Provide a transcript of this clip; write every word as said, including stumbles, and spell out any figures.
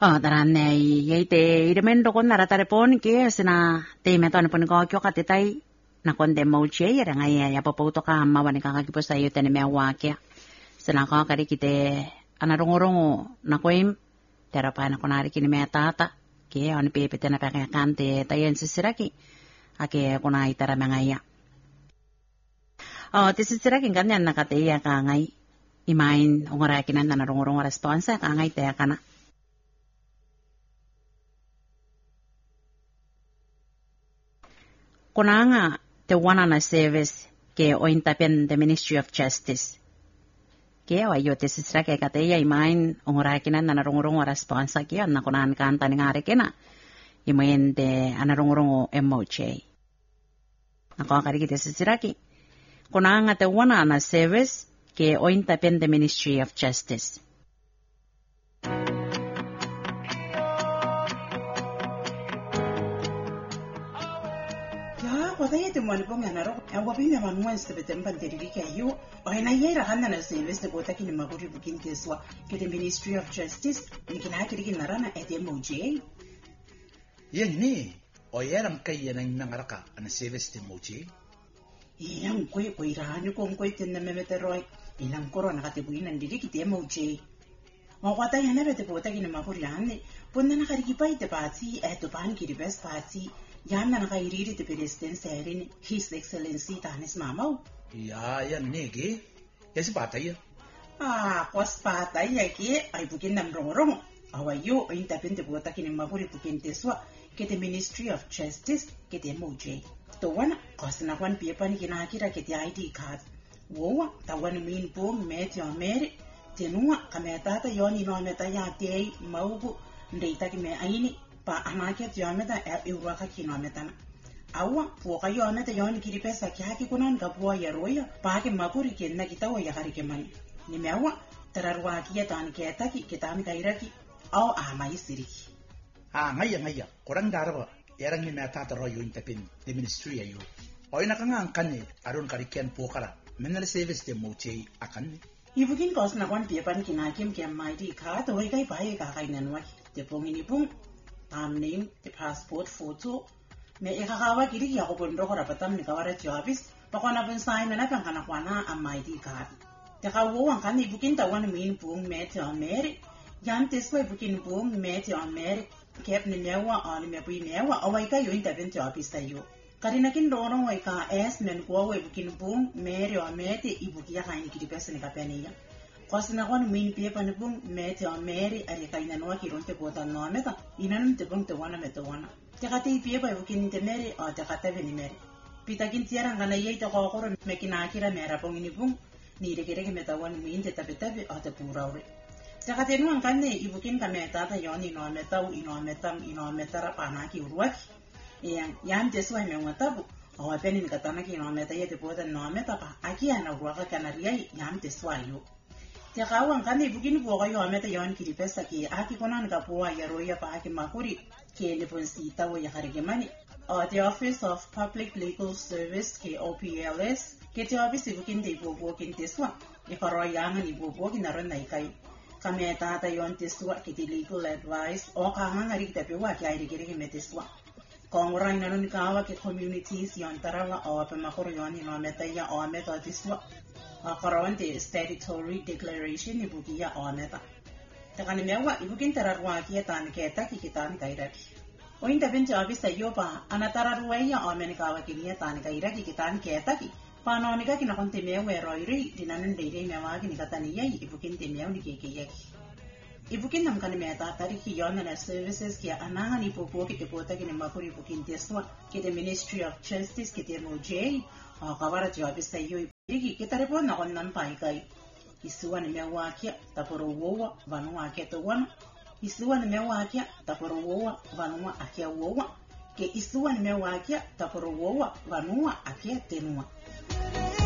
Oh, taranne yei te iremendo kon nara tare pon ke sina te me ton pon ko kyo kate tai na kon de mo che ya nga ya popo to ka ma wani ka ki posa yo tene me wa ke sina ka kari kite ana rongorongo na koim tera pa na konari kini me tata ke on pe pe tena pa ka kante tayen sisiraki ake kona itara me nga ya oh te sisiraki ganyan na kate ya ka ngai imain ongora kinan na rongorongo responsa ka ngai te kana Konanga te wana na service ke ointapen the Ministry of Justice. Ke o ayo te sisra ke kate ya imain ongora kinan na narongorong responsa ke na konan kanta ni ngare kena. Imain te anarongorong M O J. Ako kari kite sisra ki. Konanga te wana na service ke ointapen the Ministry of Justice. Wadaya te mwana po ngana ro, ang wabi na manuan sa betempan terili kayo, o hinayera hana na service na bota kini maguri bukin keswa, kete Ministry of Justice, ni kinakirigin na rana at M O J. Yan ni, o yaram kaya ng nangaraka ang service ni M O J? Iyang kwe kwe irahani kong kwe tin na memeteroy, ilang koro nakatibuin ang dili kiti M O J. Mawataya na bete bota kini maguri hane, punna nakarikipay te pati, eto pan kiri best pati, Yan na nakairiri te President Serin, His Excellency Tanis Mamaw. Ya, yan negi. Yan si patay. Ah, kwas patay yaki ay bukin nam rong-rong. Awayo ay tapin te buta kini maguri bukin teswa kete Ministry of Justice kete M O J. Tawana kwas na kwan piepa ni kinakira kete I D card. Wowa tawan min pong metyo meri tenua kametata yoni no meta ya tei maubu ndeita kime aini pa anake tiometa euraka kinometa awa puoka yometa yoni kiri pesa kyaki kunan kapua yaroya pa ke makuri kenna kitawa ya harike mani nimewa tararwa kiya tan ketaki kitami kairaki au amai siriki ah ngaya ngaya kurang daraba yarang ni meta taro yo intapin the ministry ayo oy nakanga angkane aron karikian pokara menal service de moche akan ibukin kos na kwan piepan kinakim kem maidi ka to hoy kai pai ka kai nanwa te pongini pung Um, name, the passport photo. Me ikakawa kiri ya ko pundo ko rapatam ni kawara tiwabis. Pako na pun sign na pang kanakwana ang I D card. Takawo ang kan ibukin tawan min pung meti o meri. Yan tiswa ibukin pung meti o meri. Kep ni mewa o ni mepui mewa away kayo intabin tiwabis tayo. Karinakin dorong way ka es men ko way ibukin pung meri o meti ibukiya kain kiri pesa ni kapeniya. Kasi na kon min pia panipung meti o meri ari kaina noa kironte kota noa meta inanum te pung te wana meta wana te kate pia pa bukin te meri o te kate veni meri pita kin tiara ngana yei te kokoro me kinakira mera pung ini pung ni re kere meta wana min te tabe tabe o te puraure te kate nuang kanne ibukin ka meta ta yoni noa meta u ino meta ino meta ra panaki uruaki yang yan te suai me ngatabu o apeni katana ki ino meta ye te pota noa meta pa aki ana uruaka kanaria yan te suai yo Te kawan kani bukin buka yo ameta yon kiri pesa ki aki konan ka puwa ya roya pa aki makuri ke lepon sita wo ya hargemani. O the Office of Public Legal Service ke O P L S ke te office bukin de bubo kin teswa e paroyanga ni bubo kinaron na ikay. Kami tata yon teswa ke te legal advice o kahanga rik te pewa ki ay rigiri ke meteswa. Kung orang nanon kawa ke communities yon tarawa o pa makuri yon ino ameta ya o ameta teswa. Karon te statutory declaration ibukiya oneta. Takani mewa ibukin tararwa kiya tan keta ki kitan kairaki. Oin tabin jabi sayo pa anatararwa ya omenikawa kiniya tan kairaki kitan keta ki. Panonika kinakon te mewa roiri dinanan deire mewa kinikataniya ibukin te mewa nikikiyaki. Ibukin nam kan meta tari ki yon na services kiya anahan ipupo ki tipota kinimakuri ibukin teswa ki the Ministry of Justice ki the M O J kawara jabi sayo Iki kita repon na kon nampai kai. Isuwa ni mewa kia taporo wowa vanua kia towana. Isuwa ni mewa kia taporo wowa vanua akia wowa. Ke isuwa ni mewa kia taporo wowa vanua akia tenua.